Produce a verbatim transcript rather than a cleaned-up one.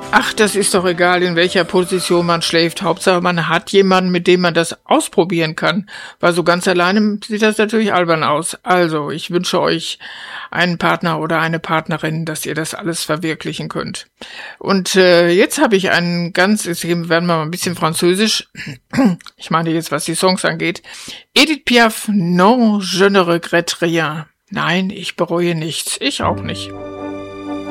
Ach, das ist doch egal, in welcher Position man schläft. Hauptsache, man hat jemanden, mit dem man das ausprobieren kann. Weil so ganz alleine sieht das natürlich albern aus. Also, ich wünsche euch einen Partner oder eine Partnerin, dass ihr das alles verwirklichen könnt. Und äh, jetzt habe ich einen ganz, jetzt werden wir mal ein bisschen französisch. Ich meine jetzt, was die Songs angeht. Edith Piaf, non, je ne regrette rien. Nein, ich bereue nichts. Ich auch nicht.